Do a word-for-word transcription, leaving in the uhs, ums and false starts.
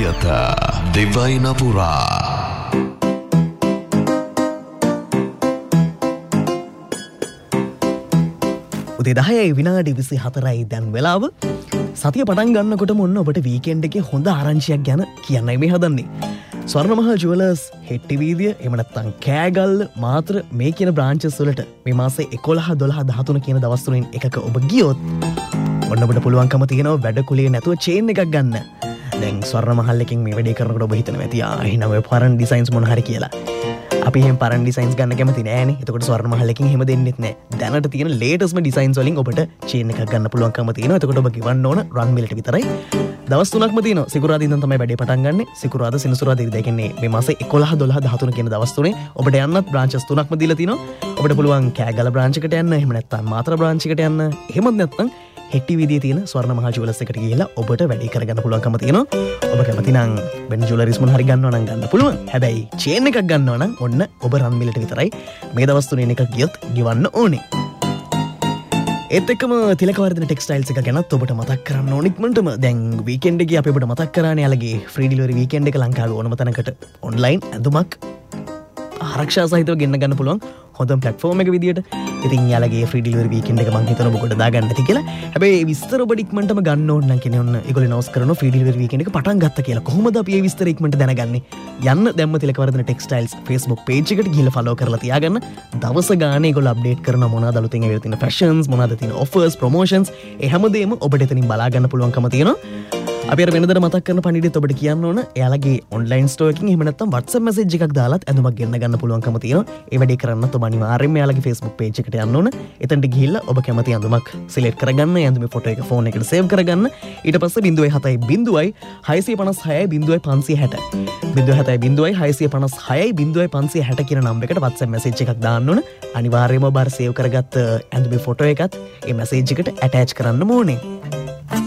සියත දෙවයින පුරා උදේ දහයයි විනාඩි විසි හතරයි දැන් වෙලාව. සතිය පටන් ගන්නකොටම ඔන්න ඔබට වීකෙන්ඩ් එකේ හොඳ ආරංචියක් ගැන කියන්නයි මේ හදන්නේ. ස්වර්ණමහා ජුවලර්ස් හෙට්ටිවීදිය එහෙම නැත්නම් කෑගල්ල මාත්‍ර මේ කියන බ්‍රාන්චස් වලට මේ මාසේ එකොළහ දොළහ දහතුන කියන දවස් තුනෙන් එකක ඔබ ගියොත් ඔන්න ඔබට පුළුවන්කම තියෙනවා වැඩ කුලිය නැතුව චේන් එකක් ගන්න. දැන් ස්වර්ණමහල් එකෙන් මේ වැඩේ කරනකොට ඔබ හිතනවා ඇති ආ එහෙනම් ඔය පරණ ඩිසයින්ස් මොන හරි කියලා. අපි එහෙම පරණ ඩිසයින්ස් ගන්න කැමති නෑනේ. එතකොට ස්වර්ණමහල් එකෙන් එහෙම දෙන්නෙත් නෑ. දැනට තියෙන ලේටස්ට්ම ඩිසයින්ස් වලින් ඔබට චේන් එකක් ගන්න පුළුවන්කම තියෙනවා. එතකොට ඔබ ගෙවන්න ඕන රන් මිලට විතරයි. දවස් තුනක්ම තියෙනවා. සිකුරාදා ඉඳන් තමයි වැඩේ පටන් ගන්නෙ. සිකුරාදා සෙනසුරාදා ඉරිදා කියන්නේ මේ මාසේ එකොළහ දොළහ දහතුන කියන දවස් තුනේ ඔබට යන්නත් බ්‍රාන්චස් තුනක්ම දීලා තිනවා. ඔබට පුළුවන් කෑගල බ්‍රාන්ච් එකට යන්න, එහෙම නැත්නම් මාතර බ්‍රාන්ච් එකට යන්න. එහෙමත් නැත්නම් හෙට්ටි විදියේ තියෙන ස්වර්ණ මහා ජුවලර්ස් එකට ගිහිල්ලා ඔබට වැඩේ කරගන්න පුළුවන්කම තියෙනවා. ඔබ කැමති නම් වෙන ජුවලරිස් මොන හරි ගන්නවා නම් ගන්න පුළුවන්. හැබැයි චේන් එකක් ගන්නවා නම් ඔන්න ඔබ රන් මිලට විතරයි මේ දවස් තුනේ එකක් ගියොත් ගෙවන්න ඕනේ. ඒත් එක්කම තිලකවර්ධන ටෙක්ස්ටයිල්ස් එක ගැනත් ඔබට මතක් කරන්න ඕන ඉක්මනටම. දැන් වීකෙන්ඩ් එකේ අපි ඔබට මතක් කරානේ යාලගේ ෆ්‍රී ඩිලිවරි වීකෙන්ඩ් එක ලංකාවේ ඕනම තැනකට ඔන්ලයින් ඇඳුමක් ආරක්ෂා සහිතව ගෙන්න ගන්න පුළුවන් හොඳම ප්ලැට්ෆෝම් එක විදියට. ඉතින් යාලගේ ෆ්‍රී ඩිලිවරි වීකෙන්ඩ් එක මම හිතනවා ඔබ කොට දාගන්න ඇති කියලා. හැබැයි ඒ විස්තර ඔබට ඉක්මනටම ගන්න ඕන නම් කියන්නේ ඔන්න ඒගොල්ලෝ නෝස් කරන ෆ්‍රී ඩිලිවරි වීකෙන්ඩ් එක පටන් ගත්තා කියලා. කොහොමද අපි මේ විස්තර ඉක්මනට දැනගන්නේ? යන්න දැම්ම තිලකවර්ධන ටෙක්ස්ටයිල්ස් Facebook page එකට ගිහලා follow කරලා තියාගන්න. දවස ගානේ ඒගොල්ලෝ අප්ඩේට් කරන මොනවාද අලුතෙන් ඇවිල්ලා තියෙන ෆැෂන්ස්, මොනවාද තියෙන offers, promotions, ඒ හැමදේම ඔබට එතනින් බලා ගන්න පුළුවන්කම තියෙනවා. අපි අර වෙනදට මතක් කරන පණිවිඩයත් ඔබට කියන්න ඕන. එයාලගේ ඔන්ලයින් ස්ටෝර් එකකින් එහෙම නැත්නම් WhatsApp message එකක් දාලාත් ඇඳුමක් ගෙන්න ගන්න පුළුවන්කම තියෙනවා. ඒ වැඩේ කරන්නත් ඔබ අනිවාර්යයෙන්ම එයාලගේ Facebook page එකට යන්න ඕන. එතනට ගිහිල්ලා ඔබ කැමති ඇඳුමක් select කරගන්න, ඇඳුමේ ෆොටෝ එක ෆෝන් එකට save කරගන්න. ඊට පස්සේ ज़ीरो सात ज़ीरो හයසිය පනස් හයයි ज़ीरो පන්සිය හැට ज़ीरो सात ज़ीरो හයසිය පනස් හයයි ज़ीरो පන්සිය හැට කියන නම්බර් එකට WhatsApp message එකක් දාන්න ඕන. අනිවාර්යයෙන්ම ඔබ අර save කරගත්ත ඇඳුමේ ෆොටෝ එකත් ඒ message එකට attach කරන්න ඕනේ.